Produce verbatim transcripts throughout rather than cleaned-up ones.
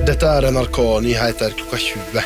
Dette er N R K Nyheter klokka tjue.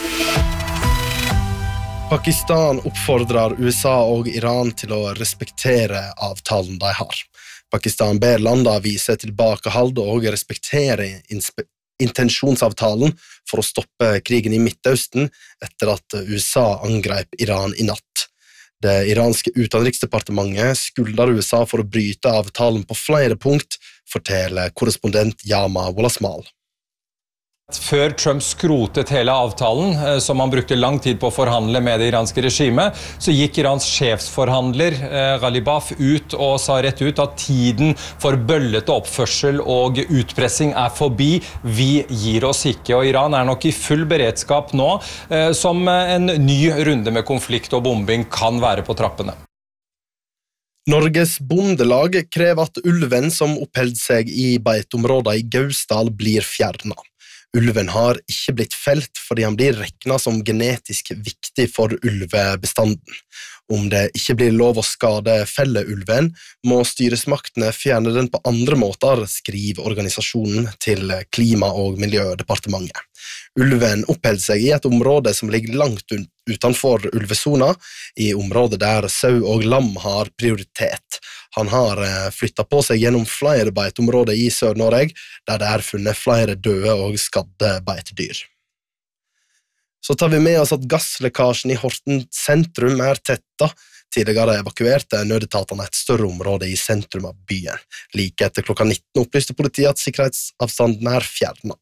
Pakistan oppfordrer U S A og Iran til å respektere avtalen de har. Pakistan ber landa vise tilbakehold og respektere intensjonsavtalen for å stoppe krigen i Midtøsten etter at U S A angrep Iran i natt. Det iranske utenriksdepartementet skulder U S A for å bryte avtalen på flere punkt, forteller korrespondent Yama Wolasmal. Før Trump skrotet hele avtalen, som han brukte lang tid på å forhandle med det iranske regimet, så gikk Irans sjefsforhandler Ghalibaf ut og sa rett ut at tiden for bøllete oppførsel og utpressing er forbi. Vi gir oss ikke, og Iran er nok i full beredskap nå, som en ny runde med konflikt og bombing kan være på trappene. Norges Bondelag krever at ulven som oppholder seg i beiteområder i Gausdal blir fjernet. Ulven har ikke blitt felt fordi han blir regnet som genetisk viktig for ulvebestanden. Om det ikke blir lov å skade felleulven, må styresmaktene fjerne den på andre måter, skriver organisasjonen til Klima- og miljødepartementet. Ulven oppholder seg i et område som ligger langt utenfor ulvesona, i området der sau og lam har prioritet. Han har flyttet på seg gjennom flere beiteområder i Sør-Norge, der det er funnet flere døde og skadde beitedyr. Så tar vi med oss at gasslekkasjen i Horten sentrum er tetta. Tidligere evakuerte nødetatene et større område i sentrum av byen. Like etter klokka nitten opplyste politiet at sikkerhetsavstanden er fjernet.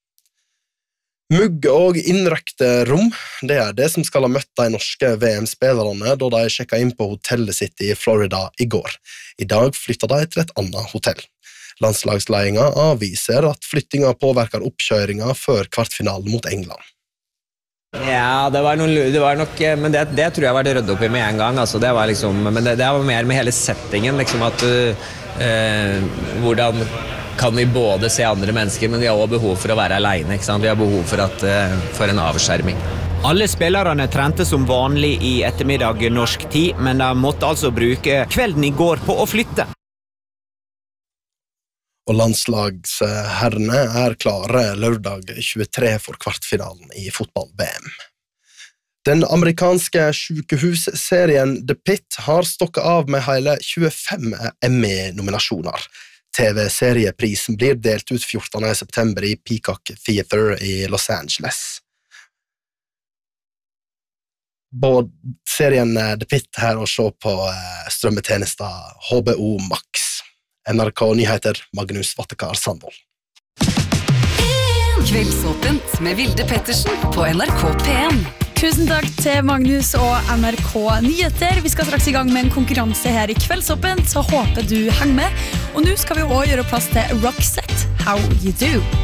Mugg og innrøkte rom, det er det som skal ha møtt de norske V M-spillerne da de sjekket inn på hotellet sitt i Florida i går. I dag flyttet de til et annet hotell. Landslagsledelsen avviser at flyttingen påvirker oppkjøringen før kvartfinalen mot England. Ja, det var, noen, det var nok, men det, det tror jeg var det rødde opp i med en gang, altså det var liksom, men det, det var mer med hele settingen, liksom at uh, hvordan kan vi både se andre mennesker, men vi har også behov for å være alene, ikke sant? Vi har behov for, at, uh, for en avskjerming. Alle spillerne trente som vanlig i ettermiddag norsk tid, men de måtte altså bruke kvelden i går på å flytte. Og landslagsherrene er klare lørdag tjuetre for kvartfinalen i fotball-V M. Den amerikanske sykehusserien The Pitt har stokket av med hele tjuefem Emmy-nominasjoner. T V-serieprisen blir delt ut fjortende september i Peacock Theater i Los Angeles. Både serien The Pitt her å se på strømmetjenester H B O Max. N R K Nyheter, Magnus Vattekar Sandvold. Kveldsåpent med Vilde Pettersen på N R K P en. Tusen takk til Magnus og N R K Nyheter. Vi skal straks i gang med en konkurranse her i Kveldsåpent, så håper du henger med. Og nå skal vi også gjøre plass til Roxette, How You Do.